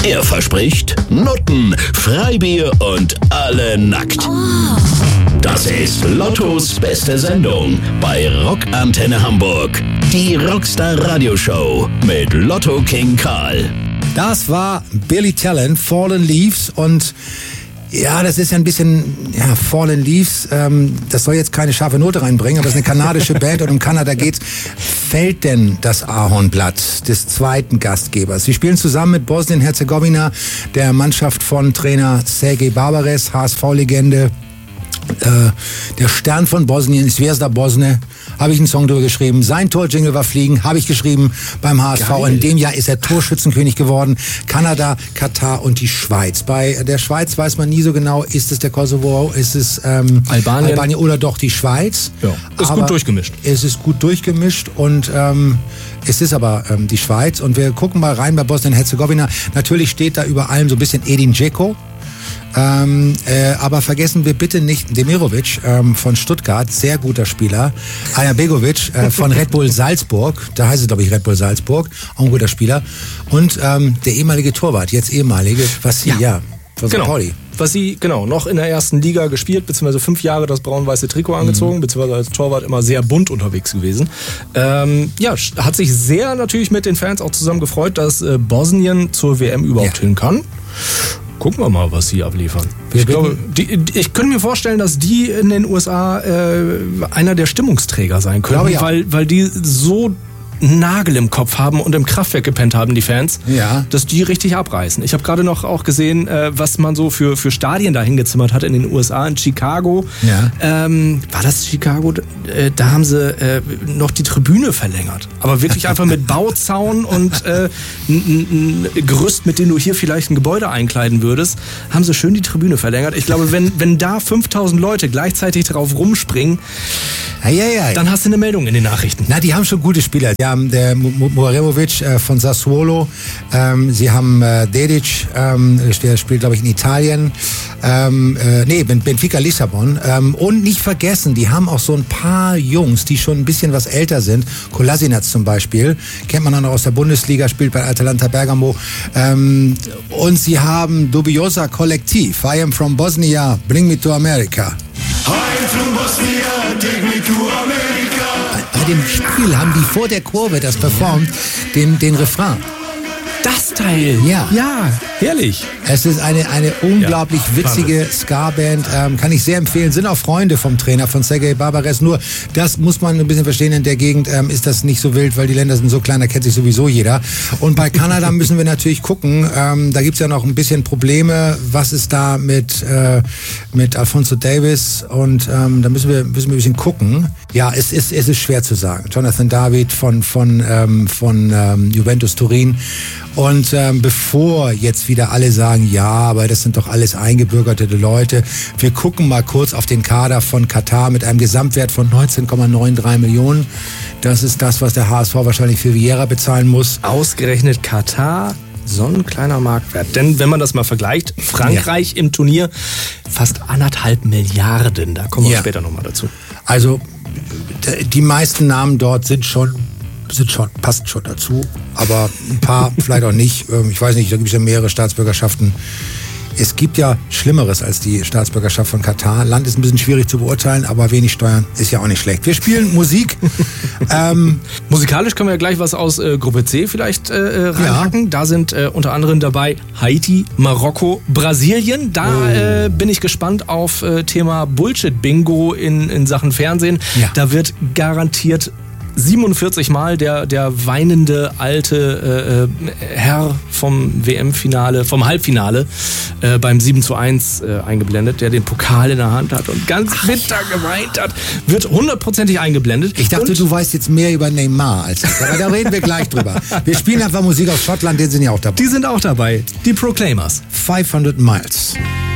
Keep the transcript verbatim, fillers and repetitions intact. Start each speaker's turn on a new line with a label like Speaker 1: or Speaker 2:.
Speaker 1: Er verspricht Nutten, Freibier und alle nackt.
Speaker 2: Oh.
Speaker 1: Das ist Lottos beste Sendung bei Rockantenne Hamburg. Die Rockstar Radioshow mit Lotto King Karl.
Speaker 3: Das war Billy Talent, Fallen Leaves, und ja, das ist ja ein bisschen, ja, Fallen Leaves, ähm, das soll jetzt keine scharfe Note reinbringen, aber es ist eine kanadische Band und um Kanada geht's. Fällt denn das Ahornblatt des zweiten Gastgebers? Sie spielen zusammen mit Bosnien-Herzegowina, der Mannschaft von Trainer Sergej Barbares, H S V-Legende. Äh, der Stern von Bosnien, Zvezda Bosne, habe ich einen Song drüber geschrieben. Sein Torjingle war Fliegen, habe ich geschrieben beim H S V. Geil. In dem Jahr ist er Torschützenkönig geworden. Kanada, Katar und die Schweiz. Bei der Schweiz weiß man nie so genau, ist es der Kosovo, ist es ähm,
Speaker 4: Albanien.
Speaker 3: Albanien oder doch die Schweiz.
Speaker 4: Ja, ist
Speaker 3: aber
Speaker 4: gut durchgemischt.
Speaker 3: Es ist gut durchgemischt und ähm, es ist aber ähm, die Schweiz. Und wir gucken mal rein bei Bosnien-Herzegowina. Natürlich steht da über allem so ein bisschen Edin Dzeko. Ähm, äh, aber vergessen wir bitte nicht Demirovic ähm, von Stuttgart, sehr guter Spieler. Aja Begovic äh, von Red Bull Salzburg, da heißt es glaube ich Red Bull Salzburg, auch ein guter Spieler. Und ähm, der ehemalige Torwart, jetzt ehemalige, was sie, ja, ja von
Speaker 4: genau.
Speaker 3: Sankt Pauli.
Speaker 4: Was sie, genau, noch in der ersten Liga gespielt, beziehungsweise fünf Jahre das braun-weiße Trikot angezogen, mhm. beziehungsweise als Torwart immer sehr bunt unterwegs gewesen. Ähm, ja, hat sich sehr natürlich mit den Fans auch zusammen gefreut, dass äh, Bosnien zur W M überhaupt ja. hin kann. Gucken wir mal, was sie abliefern. Ich glaube, die, ich könnte mir vorstellen, dass die in den U S A äh, einer der Stimmungsträger sein können, ja. weil, weil die so einen Nagel im Kopf haben und im Kraftwerk gepennt haben, die Fans, ja. dass die richtig abreißen. Ich habe gerade noch auch gesehen, äh, was man so für, für Stadien da hingezimmert hat in den U S A, in Chicago. Ja. Ähm, war das Chicago? Äh, da haben sie äh, noch die Tribüne verlängert. Aber wirklich einfach mit Bauzaun und äh, ein, ein Gerüst, mit dem du hier vielleicht ein Gebäude einkleiden würdest, haben sie schön die Tribüne verlängert. Ich glaube, wenn, wenn da fünftausend Leute gleichzeitig drauf rumspringen,
Speaker 3: ja, ja, ja.
Speaker 4: dann hast du eine Meldung in den Nachrichten.
Speaker 3: Na, die haben schon gute Spieler. Die haben der Muremovic äh, von Sassuolo, ähm, sie haben äh, Dedic, ähm, der spielt glaube ich in Italien, ähm, äh, nee, Benfica Lissabon, ähm, und nicht vergessen, die haben auch so ein paar Jungs, die schon ein bisschen was älter sind, Kolasinac zum Beispiel, kennt man auch noch aus der Bundesliga, spielt bei Atalanta Bergamo, ähm, und sie haben Dubiosa Kollektiv, I am from Bosnia, bring me to America.
Speaker 5: I am from Bosnia, take me to America.
Speaker 3: Bei dem Spiel haben die vor der Kurve das performt, den, den Refrain.
Speaker 4: Das Teil?
Speaker 3: Ja.
Speaker 4: Ja, herrlich.
Speaker 3: Es ist eine, eine unglaublich ja, witzige Ska-Band, ähm, kann ich sehr empfehlen. Sind auch Freunde vom Trainer, von Sergej Barbares. Nur, das muss man ein bisschen verstehen, in der Gegend ähm, ist das nicht so wild, weil die Länder sind so klein, da kennt sich sowieso jeder. Und bei Kanada müssen wir natürlich gucken, ähm, da gibt's ja noch ein bisschen Probleme. Was ist da mit, äh, mit Alphonso Davies? Und ähm, da müssen wir, müssen wir ein bisschen gucken. Ja, es ist, es ist schwer zu sagen. Jonathan David von, von, ähm, von ähm, Juventus Turin. Und ähm, bevor jetzt wieder alle sagen, ja, aber das sind doch alles eingebürgerte Leute, wir gucken mal kurz auf den Kader von Katar mit einem Gesamtwert von neunzehn Komma dreiundneunzig Millionen. Das ist das, was der H S V wahrscheinlich für Vieira bezahlen muss.
Speaker 4: Ausgerechnet Katar, so ein kleiner Marktwert. Denn wenn man das mal vergleicht, Frankreich ja. im Turnier fast anderthalb Milliarden. Da kommen wir ja. später nochmal dazu.
Speaker 3: Also die meisten Namen dort sind schon sind schon, passen schon dazu, aber ein paar vielleicht auch nicht. Ich weiß nicht, da gibt es ja mehrere Staatsbürgerschaften. Es gibt ja Schlimmeres als die Staatsbürgerschaft von Katar. Land ist ein bisschen schwierig zu beurteilen, aber wenig Steuern ist ja auch nicht schlecht. Wir spielen Musik. ähm,
Speaker 4: Musikalisch können wir ja gleich was aus äh, Gruppe C vielleicht äh, reinhacken. Ja. Da sind äh, unter anderem dabei Haiti, Marokko, Brasilien. Da oh. äh, bin ich gespannt auf äh, Thema Bullshit-Bingo in, in Sachen Fernsehen. Ja. Da wird garantiert siebenundvierzig Mal der, der weinende alte äh, Herr vom W M-Finale, vom Halbfinale äh, beim sieben zu eins äh, eingeblendet, der den Pokal in der Hand hat und ganz Ach, bitter ja. geweint hat, wird hundertprozentig eingeblendet.
Speaker 3: Ich dachte,
Speaker 4: und
Speaker 3: du weißt jetzt mehr über Neymar als ich, aber da reden wir gleich drüber. Wir spielen einfach Musik aus Schottland, die sind ja auch dabei.
Speaker 4: Die sind auch dabei, die Proclaimers.
Speaker 3: fünfhundert Miles.